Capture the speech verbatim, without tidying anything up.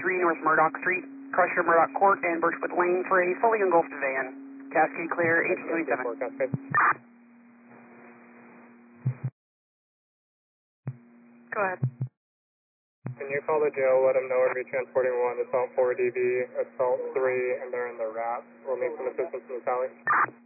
three North Murdoch Street, Crusher, Murdoch Court, and Birchwood Lane for a fully engulfed van. Cascade clear, eighteen twenty-seven. Go ahead. Can you call the jail, let them know we're going to be transporting one, assault four D B, assault three, and they're in the wrap. We'll need some assistance from the tally.